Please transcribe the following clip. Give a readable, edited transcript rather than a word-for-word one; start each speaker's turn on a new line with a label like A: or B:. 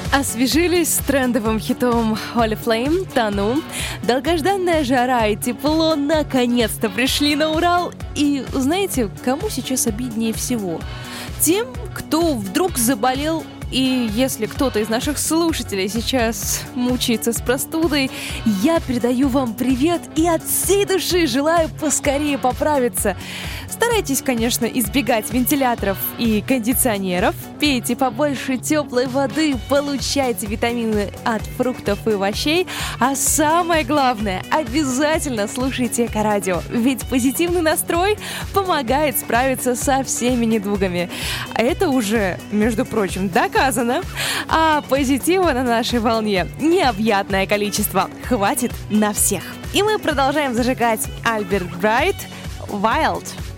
A: Освежились с трендовым хитом Oriflame «Тону». Долгожданная жара и тепло наконец-то пришли на Урал. И знаете, кому сейчас обиднее всего? Тем, кто вдруг заболел. И если кто-то из наших слушателей сейчас мучается с простудой, я передаю вам привет и от всей души желаю поскорее поправиться. Старайтесь, конечно, избегать вентиляторов и кондиционеров, пейте побольше теплой воды, получайте витамины от фруктов и овощей, а самое главное, обязательно слушайте Эко-радио, ведь позитивный настрой помогает справиться со всеми недугами. Это уже, между прочим, доказано, а позитива на нашей волне необъятное количество, хватит на всех. И мы продолжаем зажигать Альберт Брайт «Wild».